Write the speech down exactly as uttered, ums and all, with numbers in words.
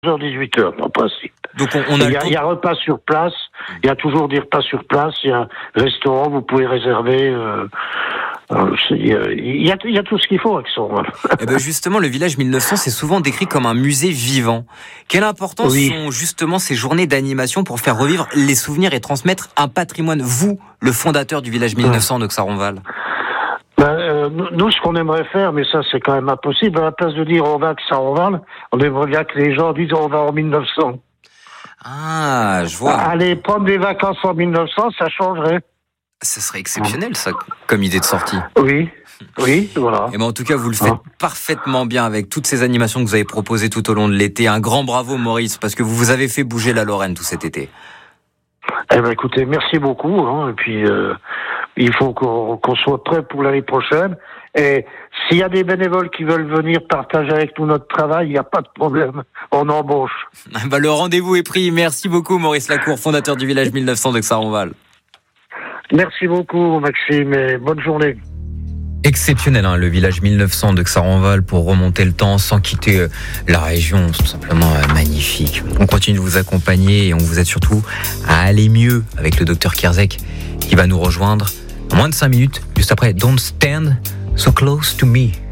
heures, dix-huit heures, en principe. Donc on, on a il, y a, il y a repas sur place, il y a toujours des repas sur place, il y a un restaurant, vous pouvez réserver. Euh, euh, il, y a, il, y a, il y a tout ce qu'il faut avec ça. Eh ben justement, le village mille neuf cents, c'est souvent décrit comme un musée vivant. Quelle importance oui. sont justement ces journées d'animation pour faire revivre les souvenirs et transmettre un patrimoine, vous, le fondateur du village mille neuf cents de Xaronval? Ben, euh, nous, ce qu'on aimerait faire, mais ça c'est quand même impossible, à la place de dire on va à Xaronval, on aimerait bien que les gens disent on va en mille neuf cents. Ah, je vois. Aller prendre des vacances en mille neuf cents, ça changerait. Ce serait exceptionnel, ça, comme idée de sortie. Oui, oui, voilà. Et ben en tout cas, vous le faites ah. parfaitement bien avec toutes ces animations que vous avez proposées tout au long de l'été. Un grand bravo, Maurice, parce que vous vous avez fait bouger la Lorraine tout cet été. Eh ben écoutez, merci beaucoup. Hein, et puis, euh, il faut qu'on, qu'on soit prêt pour l'année prochaine. Et s'il y a des bénévoles qui veulent venir partager avec nous notre travail, il n'y a pas de problème. On embauche. Bah, le rendez-vous est pris. Merci beaucoup, Maurice Lacour, fondateur du village mille neuf cents de Xaronval. Merci beaucoup, Maxime, et bonne journée. Exceptionnel, hein, le village mille neuf cents de Xaronval pour remonter le temps sans quitter euh, la région, c'est tout simplement euh, magnifique. On continue de vous accompagner et on vous aide surtout à aller mieux avec le docteur Kierzek qui va nous rejoindre en moins de cinq minutes, juste après Don't Stand So Close to Me.